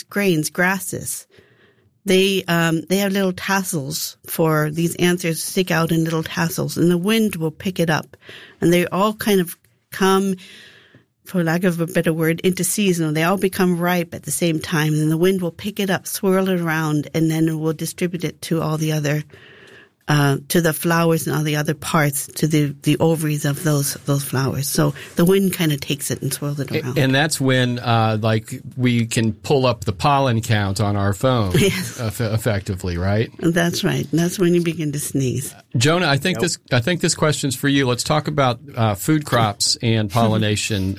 grains, grasses. They have little tassels for these anthers to stick out in little tassels, and the wind will pick it up. And they all kind of come, for lack of a better word, into season. They all become ripe at the same time, and the wind will pick it up, swirl it around, and then it will distribute it to all the other, to the flowers and all the other parts, to the ovaries of those flowers. So the wind kind of takes it and swirls it around. And that's when, we can pull up the pollen count on our phone, yes. Effectively, right? That's right. That's when you begin to sneeze. Jonah, I think this question's for you. Let's talk about food crops and pollination.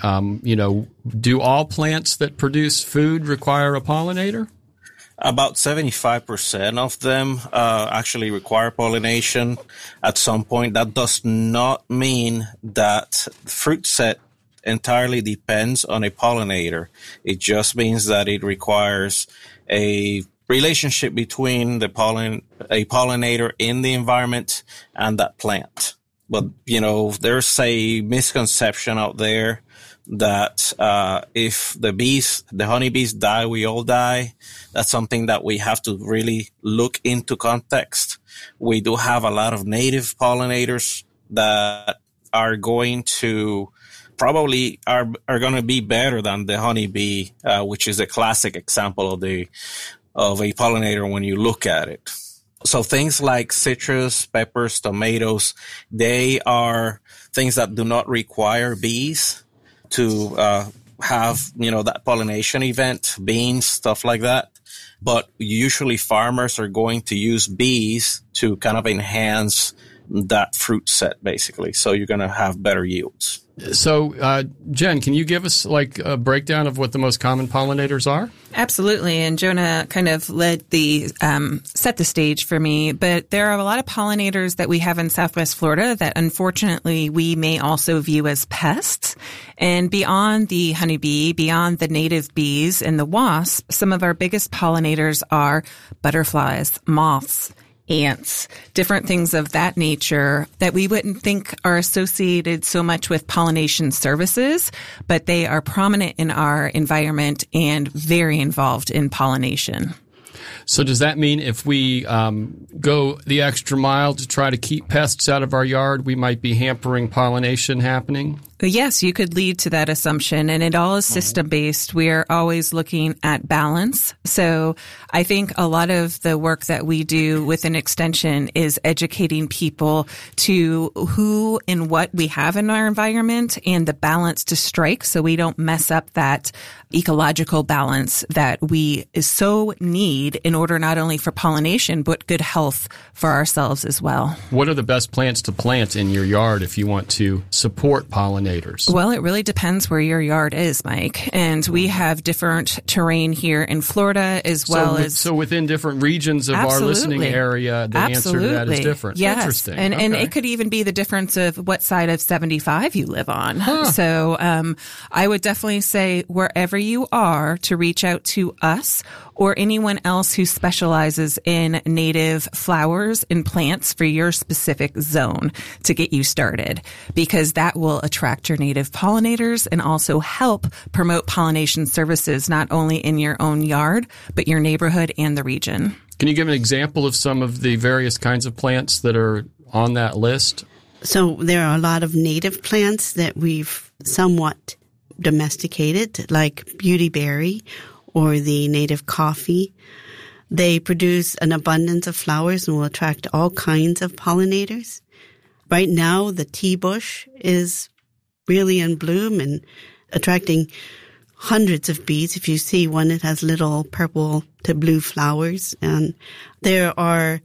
Do all plants that produce food require a pollinator? About 75% of them actually require pollination at some point. That does not mean that fruit set entirely depends on a pollinator. It just means that it requires a relationship between a pollinator in the environment and that plant. But, there's a misconception out there that if the honeybees die, we all die. That's something that we have to really look into context. We do have a lot of native pollinators that are going to probably are going to be better than the honeybee, which is a classic example of a pollinator when you look at it. So things like citrus, peppers, tomatoes, they are things that do not require bees to have, that pollination event, beans, stuff like that. But usually farmers are going to use bees to kind of enhance that fruit set, basically. So you're going to have better yields. So, Jen, can you give us a breakdown of what the most common pollinators are? Absolutely. And Jonah kind of set the stage for me. But there are a lot of pollinators that we have in Southwest Florida that unfortunately we may also view as pests. And beyond the honeybee, beyond the native bees and the wasp, some of our biggest pollinators are butterflies, moths, ants, different things of that nature that we wouldn't think are associated so much with pollination services, but they are prominent in our environment and very involved in pollination. So does that mean if we go the extra mile to try to keep pests out of our yard, we might be hampering pollination happening? Yes, you could lead to that assumption, and it all is system-based. We are always looking at balance. So I think a lot of the work that we do with an extension is educating people to who and what we have in our environment and the balance to strike so we don't mess up that ecological balance that we so need in order not only for pollination, but good health for ourselves as well. What are the best plants to plant in your yard if you want to support pollination? Well, it really depends where your yard is, Mike. And we have different terrain here in Florida as well as... So within different regions of our listening area, the answer to that is different. Yes. Interesting. And it could even be the difference of what side of 75 you live on. Huh. So I would definitely say wherever you are to reach out to us or anyone else who specializes in native flowers and plants for your specific zone to get you started, because that will attract your native pollinators and also help promote pollination services not only in your own yard, but your neighborhood and the region. Can you give an example of some of the various kinds of plants that are on that list? So there are a lot of native plants that we've somewhat domesticated, like beautyberry or the native coffee. They produce an abundance of flowers and will attract all kinds of pollinators. Right now, the tea bush is really in bloom and attracting hundreds of bees. If you see one, it has little purple to blue flowers. And there are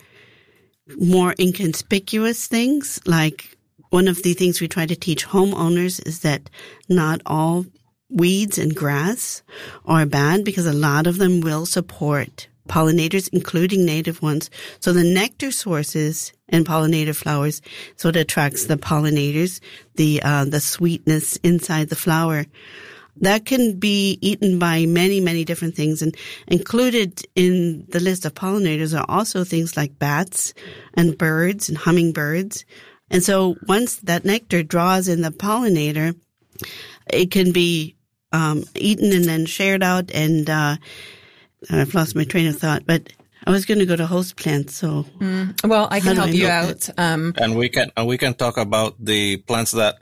more inconspicuous things, like one of the things we try to teach homeowners is that not all weeds and grass are bad, because a lot of them will support pollinators, including native ones. So the nectar sources and pollinator flowers is what attracts the pollinators, the sweetness inside the flower. That can be eaten by many, many different things. And included in the list of pollinators are also things like bats and birds and hummingbirds. And so once that nectar draws in the pollinator, it can be eaten and then shared out, and I've lost my train of thought, but I was going to go to host plants. So, well, I can help you out. And we can talk about the plants that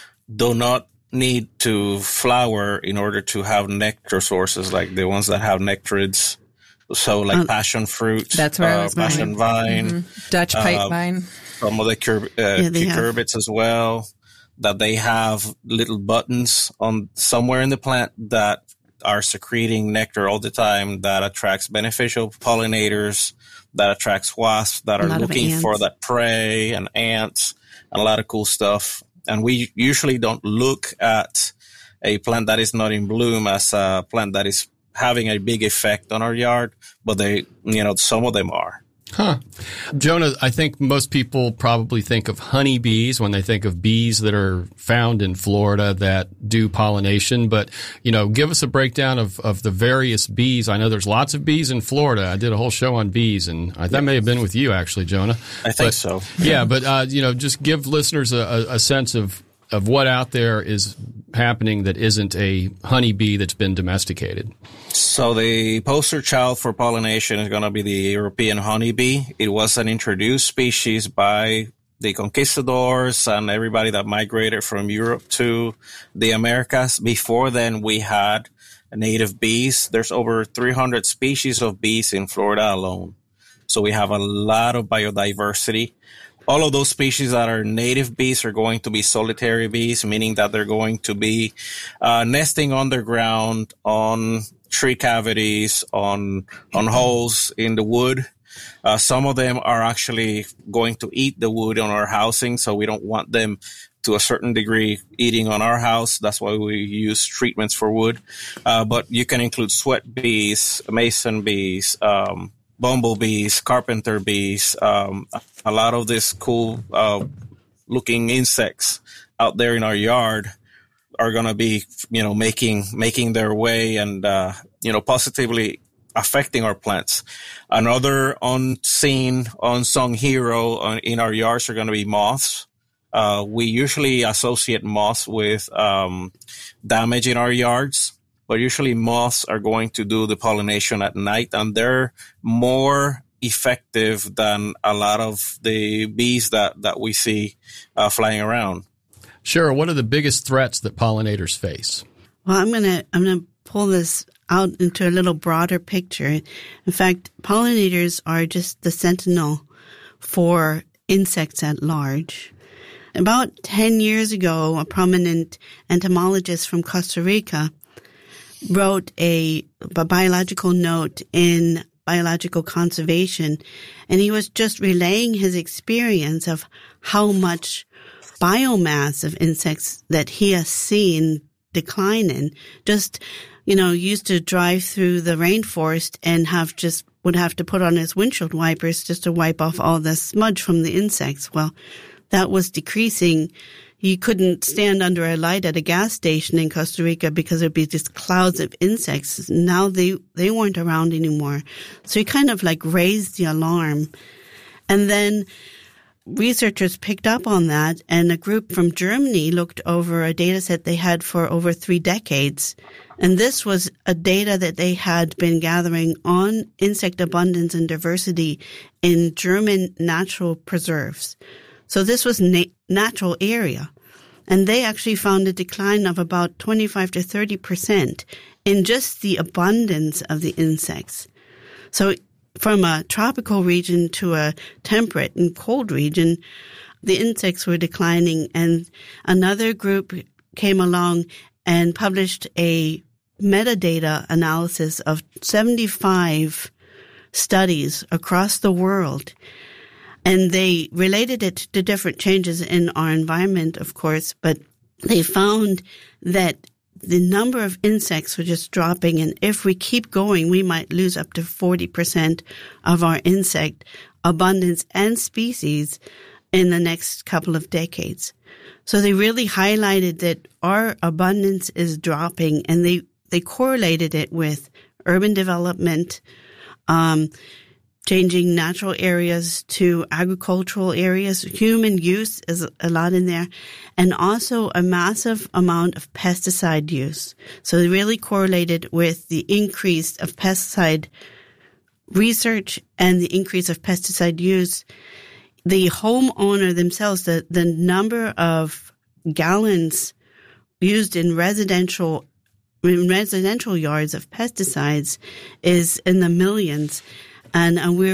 do not need to flower in order to have nectar sources, like the ones that have nectarids. So, like passion fruit, that's where I was passion vine, Dutch pipe vine, some of the cucurbits as well. That they have little buttons on somewhere in the plant that are secreting nectar all the time, that attracts beneficial pollinators, that attracts wasps that are looking for that prey, and ants, and a lot of cool stuff. And we usually don't look at a plant that is not in bloom as a plant that is having a big effect on our yard, but some of them are. Huh. Jonah, I think most people probably think of honeybees when they think of bees that are found in Florida that do pollination. But, give us a breakdown of the various bees. I know there's lots of bees in Florida. I did a whole show on bees, and that may have been with you, actually, Jonah. I think so. Yeah, but, just give listeners a sense of what out there is happening that isn't a honeybee that's been domesticated. So the poster child for pollination is going to be the European honeybee. It was an introduced species by the conquistadors and everybody that migrated from Europe to the Americas. Before then, we had native bees. There's over 300 species of bees in Florida alone. So we have a lot of biodiversity. All of those species that are native bees are going to be solitary bees, meaning that they're going to be nesting underground, on tree cavities, on holes in the wood. Some of them are actually going to eat the wood on our housing, so we don't want them to a certain degree eating on our house. That's why we use treatments for wood. But you can include sweat bees, mason bees, bumblebees, carpenter bees, a lot of these cool looking insects out there in our yard are going to be, making their way and, positively affecting our plants. Another unsung hero in our yards are going to be moths. We usually associate moths with damage in our yards. But usually moths are going to do the pollination at night, and they're more effective than a lot of the bees that we see flying around. Sure. What are the biggest threats that pollinators face? Well, I'm gonna pull this out into a little broader picture. In fact, pollinators are just the sentinel for insects at large. About 10 years ago, a prominent entomologist from Costa Rica wrote a biological note in Biological Conservation, and he was just relaying his experience of how much biomass of insects that he has seen decline in. Just, used to drive through the rainforest and would have to put on his windshield wipers just to wipe off all the smudge from the insects. Well, that was decreasing. You couldn't stand under a light at a gas station in Costa Rica because there'd be just clouds of insects. Now they weren't around anymore. So he kind of raised the alarm. And then researchers picked up on that, and a group from Germany looked over a data set they had for over 3 decades. And this was a data that they had been gathering on insect abundance and diversity in German natural preserves. So this was natural area. And they actually found a decline of about 25 to 30% in just the abundance of the insects. So from a tropical region to a temperate and cold region, the insects were declining. And another group came along and published a metadata analysis of 75 studies across the world. And they related it to different changes in our environment, of course, but they found that the number of insects were just dropping. And if we keep going, we might lose up to 40% of our insect abundance and species in the next couple of decades. So they really highlighted that our abundance is dropping, and they correlated it with urban development, changing natural areas to agricultural areas. Human use is a lot in there, and also a massive amount of pesticide use. So they really correlated with the increase of pesticide research and the increase of pesticide use. The homeowner themselves, the number of gallons used in residential yards of pesticides is in the millions. And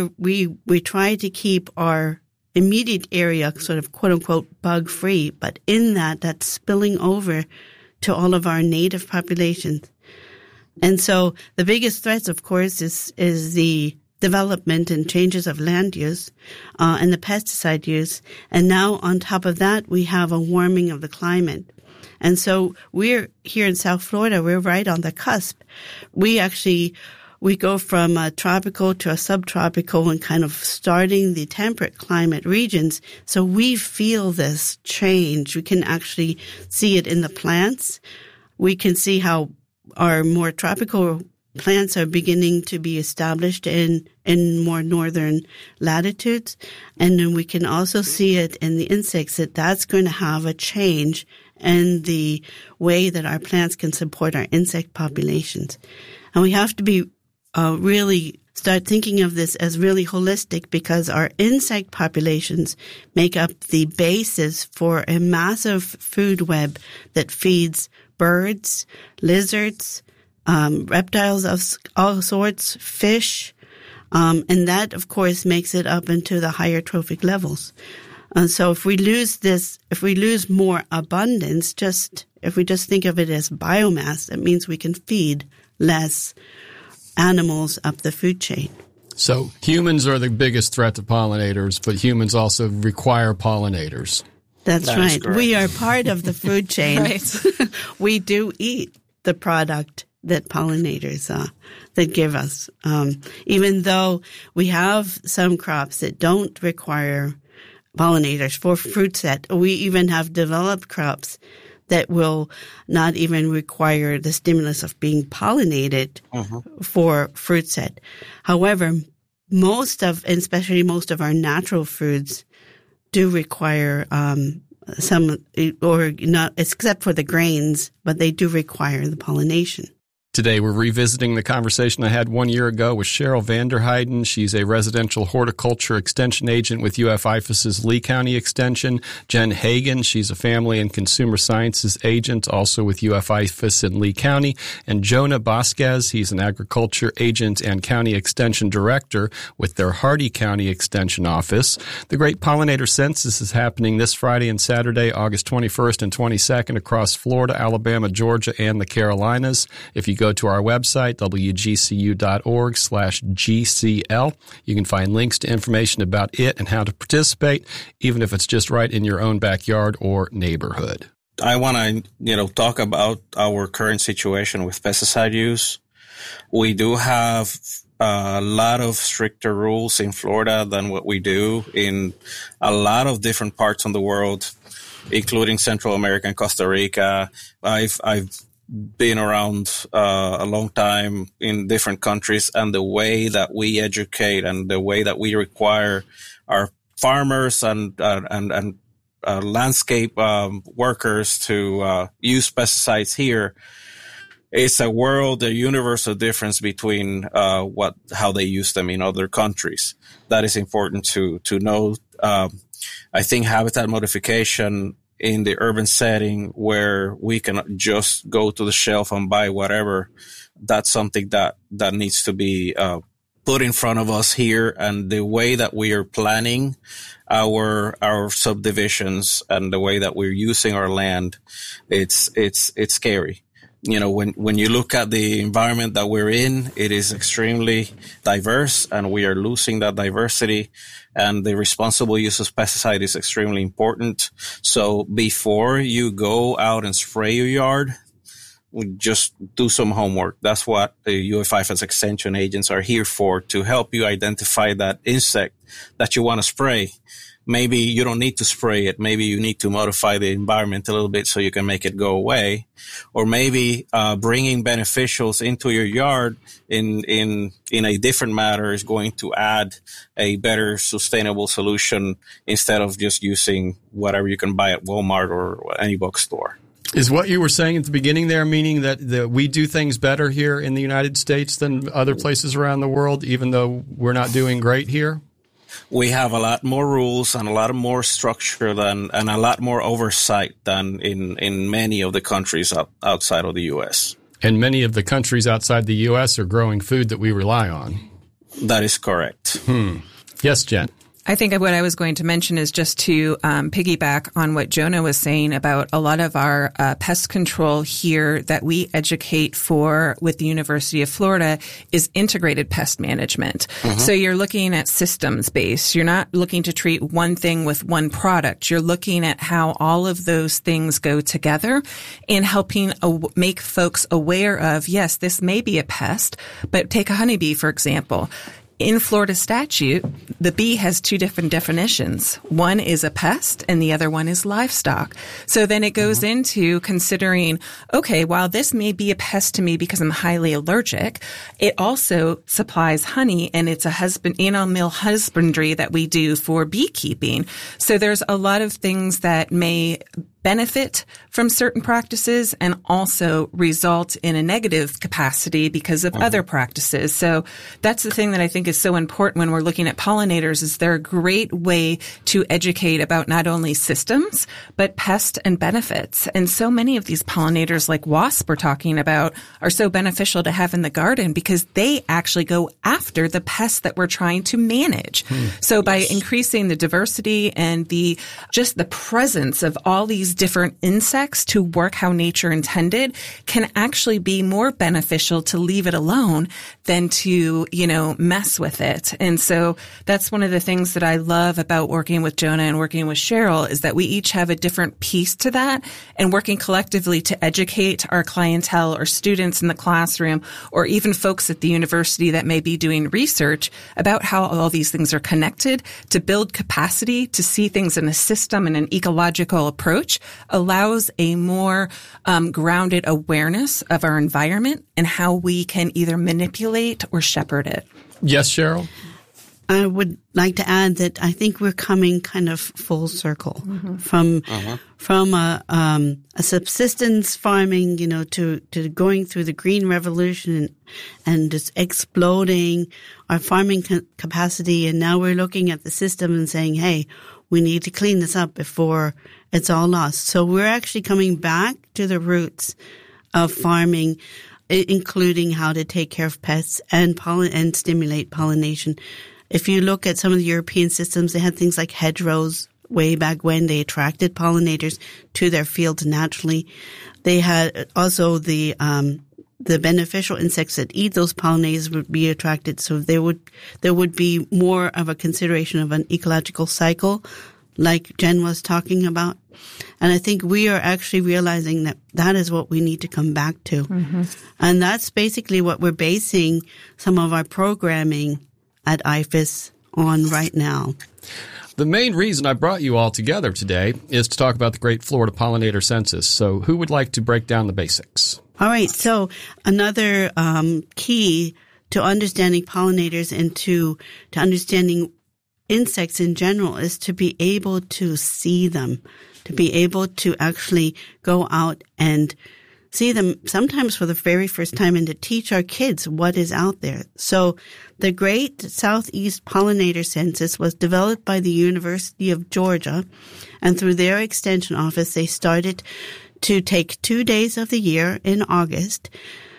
we try to keep our immediate area sort of quote unquote bug free, but in that's spilling over to all of our native populations. And so the biggest threats, of course, is the development and changes of land use, and the pesticide use. And now on top of that, we have a warming of the climate. And so we're here in South Florida, we're right on the cusp. We go from a tropical to a subtropical and kind of starting the temperate climate regions. So we feel this change. We can actually see it in the plants. We can see how our more tropical plants are beginning to be established in more northern latitudes. And then we can also see it in the insects, that's going to have a change in the way that our plants can support our insect populations. And we have to be really start thinking of this as really holistic, because our insect populations make up the basis for a massive food web that feeds birds, lizards, reptiles of all sorts, fish, and that, of course, makes it up into the higher trophic levels. So if we lose more abundance, if we just think of it as biomass, that means we can feed less animals up the food chain. So humans are the biggest threat to pollinators, but humans also require pollinators. That's right. We are part of the food chain. Right. We do eat the product that pollinators that give us. Even though we have some crops that don't require pollinators for fruit set, we even have developed crops that will not even require the stimulus of being pollinated for fruit set. However, especially most of our natural foods do require some, or not, except for the grains, but they do require the pollination. Today, we're revisiting the conversation I had 1 year ago with Cheryl Vanderheiden. She's a residential horticulture extension agent with UF-IFAS's Lee County Extension. Jen Hagan, she's a family and consumer sciences agent, also with UF-IFAS in Lee County. And Jonah Vasquez, he's an agriculture agent and county extension director with their Hardy County Extension office. The Great Pollinator Census is happening this Friday and Saturday, August 21st and 22nd across Florida, Alabama, Georgia, and the Carolinas. If you go to our website, wgcu.org/GCL. You can find links to information about it and how to participate, even if it's just right in your own backyard or neighborhood. I want to, talk about our current situation with pesticide use. We do have a lot of stricter rules in Florida than what we do in a lot of different parts of the world, including Central America and Costa Rica. I've been around a long time in different countries, and the way that we educate and the way that we require our farmers and landscape workers to use pesticides here, it's a universal difference between how they use them in other countries. That is important to know. I think habitat modification in the urban setting where we can just go to the shelf and buy whatever, that's something that needs to be put in front of us here. And the way that we are planning our subdivisions and the way that we're using our land, it's scary. When you look at the environment that we're in, it is extremely diverse, and we are losing that diversity. And the responsible use of pesticide is extremely important. So before you go out and spray your yard, we just do some homework. That's what the UF-IFAS extension agents are here for, to help you identify that insect that you want to spray. maybe you don't need to spray it. Maybe you need to modify the environment a little bit so you can make it go away. Or maybe bringing beneficials into your yard in a different manner is going to add a better sustainable solution instead of just using whatever you can buy at Walmart or any bookstore. Is what you were saying at the beginning there meaning that we do things better here in the United States than other places around the world, even though we're not doing great here? We have a lot more rules and a lot more structure and a lot more oversight than in many of the countries outside of the U.S. And many of the countries outside the U.S. are growing food that we rely on. That is correct. Yes, Jen. I think what I was going to mention is just to piggyback on what Jonah was saying about a lot of our pest control here that we educate for with the University of Florida is integrated pest management. Mm-hmm. So you're looking at systems based. You're not looking to treat one thing with one product. You're looking at how all of those things go together and helping make folks aware of, yes, this may be a pest, but take a honeybee, for example. In Florida statute, the bee has two different definitions. One is a pest and the other one is livestock. So then it goes into considering, okay, while this may be a pest to me because I'm highly allergic, it also supplies honey and it's a animal husbandry that we do for beekeeping. So there's a lot of things that may benefit from certain practices and also result in a negative capacity because of other practices. So that's the thing that I think is so important when we're looking at pollinators is they're a great way to educate about not only systems, but pest and benefits. And so many of these pollinators like wasp we're talking about are so beneficial to have in the garden because they actually go after the pests that we're trying to manage. So by increasing the diversity and the presence of all these different insects to work how nature intended can actually be more beneficial to leave it alone than to, mess with it. And so that's one of the things that I love about working with Jonah and working with Cheryl is that we each have a different piece to that and working collectively to educate our clientele or students in the classroom or even folks at the university that may be doing research about how all these things are connected to build capacity to see things in a system and an ecological approach allows a more grounded awareness of our environment and how we can either manipulate or shepherd it. Yes, Cheryl? I would like to add that I think we're coming kind of full circle from a subsistence farming, to going through the green revolution and just exploding our farming capacity. And now we're looking at the system and saying, hey, we need to clean this up before it's all lost. So we're actually coming back to the roots of farming, including how to take care of pests and stimulate pollination. If you look at some of the European systems, they had things like hedgerows way back when. They attracted pollinators to their fields naturally. They had also the beneficial insects that eat those pollinators would be attracted. So there would be more of a consideration of an ecological cycle like Jen was talking about. And I think we are actually realizing that is what we need to come back to. Mm-hmm. And that's basically what we're basing some of our programming at IFAS on right now. The main reason I brought you all together today is to talk about the Great Florida Pollinator Census. So who would like to break down the basics? All right. So another key to understanding pollinators and to understanding insects in general is to be able to see them, to be able to actually go out and see them sometimes for the very first time and to teach our kids what is out there. So the Great Southeast Pollinator Census was developed by the University of Georgia, and through their extension office, they started to take 2 days of the year in August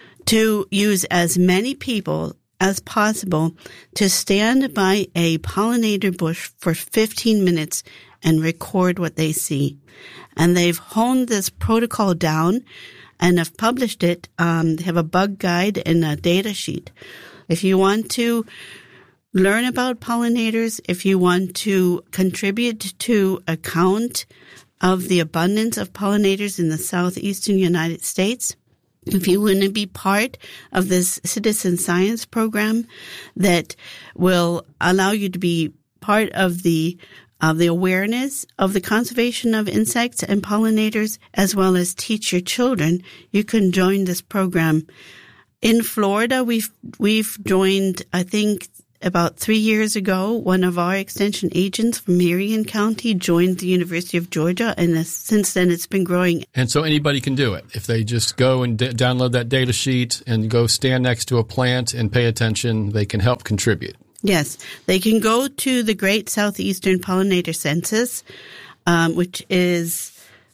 to use as many people as possible to stand by a pollinator bush for 15 minutes and record what they see. And they've honed this protocol down and have published it. They have a bug guide and a data sheet. If you want to learn about pollinators, if you want to contribute to a count of the abundance of pollinators in the southeastern United States, if you want to be part of this citizen science program that will allow you to be part of the the awareness of the conservation of insects and pollinators, as well as teach your children, you can join this program. In Florida, we've joined, I think, about 3 years ago. One of our extension agents from Marion County joined the University of Georgia, and since then it's been growing. And so anybody can do it. If they just go and download that data sheet and go stand next to a plant and pay attention, they can help contribute. Yes, they can go to the Great Southeastern Pollinator Census, which is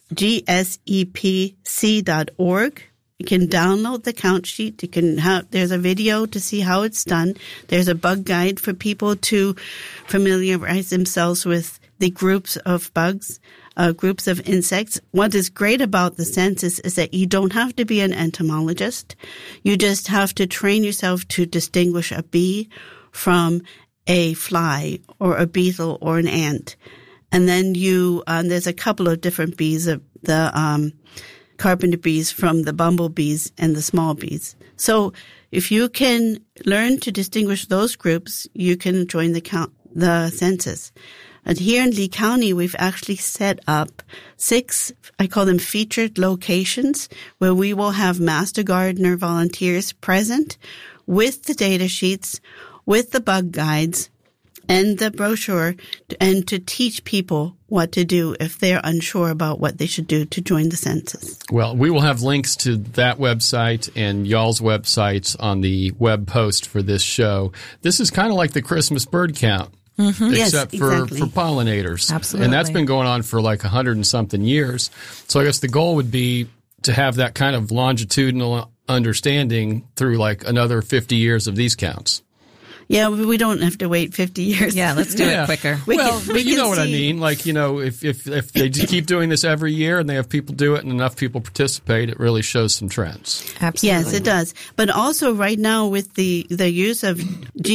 gsepc.org. You can download the count sheet. There's a video to see how it's done. There's a bug guide for people to familiarize themselves with the groups of bugs, groups of insects. What is great about the census is that you don't have to be an entomologist. You just have to train yourself to distinguish a bee from a fly or a beetle or an ant. And then there's a couple of different bees, the carpenter bees from the bumblebees and the small bees. So if you can learn to distinguish those groups, you can join the census. And here in Lee County, we've actually set up 6, I call them featured locations, where we will have master gardener volunteers present with the data sheets, with the bug guides and the brochure, and to teach people what to do if they're unsure about what they should do to join the census. Well, we will have links to that website and y'all's websites on the web post for this show. This is kind of like the Christmas bird count. Mm-hmm. Except for pollinators. Absolutely. And that's been going on for like 100 and something years. So I guess the goal would be to have that kind of longitudinal understanding through like another 50 years of these counts. Yeah, we don't have to wait 50 years. Yeah, let's do it quicker. But you know what I mean. Like, if they keep doing this every year and they have people do it and enough people participate, it really shows some trends. Absolutely. Yes, it does. But also right now with the use of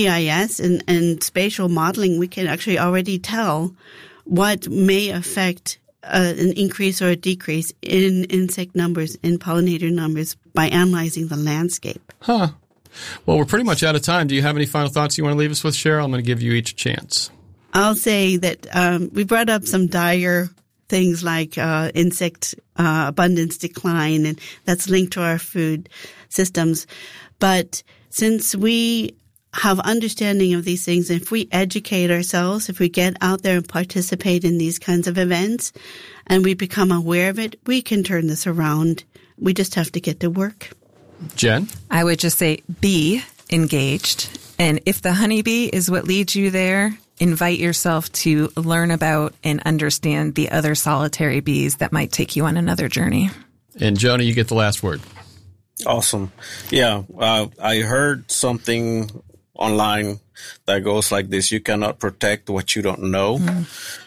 GIS and spatial modeling, we can actually already tell what may affect an increase or a decrease in insect numbers, in pollinator numbers, by analyzing the landscape. Huh. Well, we're pretty much out of time. Do you have any final thoughts you want to leave us with, Cheryl? I'm going to give you each a chance. I'll say that we brought up some dire things like insect abundance decline, and that's linked to our food systems. But since we have understanding of these things, if we educate ourselves, if we get out there and participate in these kinds of events, and we become aware of it, we can turn this around. We just have to get to work. Jen? I would just say be engaged. And if the honeybee is what leads you there, invite yourself to learn about and understand the other solitary bees that might take you on another journey. And Jonah, you get the last word. Awesome. Yeah, I heard something online that goes like this: you cannot protect what you don't know. Mm.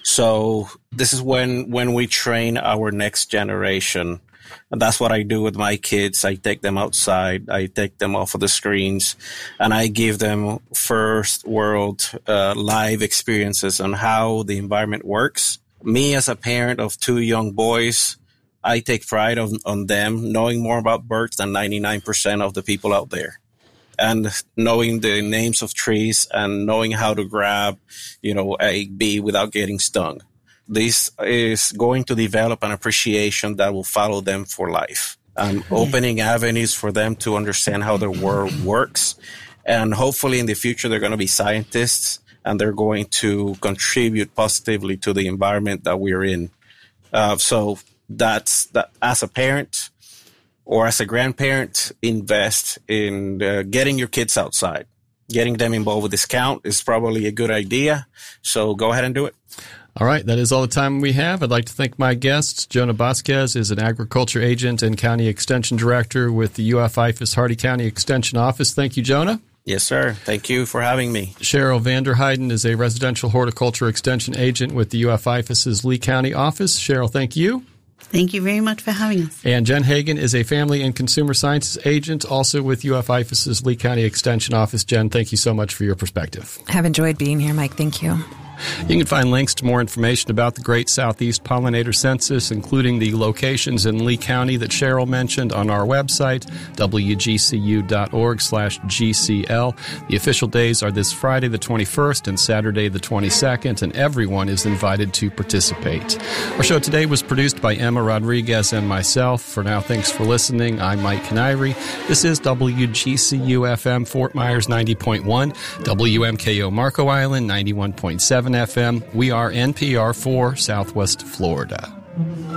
So this is when we train our next generation. And that's what I do with my kids. I take them outside. I take them off of the screens, and I give them first world live experiences on how the environment works. Me, as a parent of 2 young boys, I take pride on them knowing more about birds than 99% of the people out there, and knowing the names of trees and knowing how to grab, a bee without getting stung. This is going to develop an appreciation that will follow them for life, and opening avenues for them to understand how the world works. And hopefully in the future, they're going to be scientists, and they're going to contribute positively to the environment that we're in. So that's that. As a parent or as a grandparent, invest in getting your kids outside. Getting them involved with this count is probably a good idea. So go ahead and do it. All right, that is all the time we have. I'd like to thank my guests. Jonah Vasquez is an agriculture agent and county extension director with the UF-IFAS Hardy County Extension Office. Thank you, Jonah. Yes, sir. Thank you for having me. Cheryl Vanderheiden is a residential horticulture extension agent with the UF-IFAS's Lee County office. Cheryl, thank you. Thank you very much for having us. And Jen Hagan is a family and consumer sciences agent, also with UF-IFAS's Lee County Extension Office. Jen, thank you so much for your perspective. Have enjoyed being here, Mike. Thank you. You can find links to more information about the Great Southeast Pollinator Census, including the locations in Lee County that Cheryl mentioned, on our website, wgcu.org/GCL. The official days are this Friday the 21st and Saturday the 22nd, and everyone is invited to participate. Our show today was produced by Emma Rodriguez and myself. For now, thanks for listening. I'm Mike Canary. This is WGCU-FM Fort Myers 90.1, WMKO Marco Island 91.7 FM. We are NPR for Southwest Florida.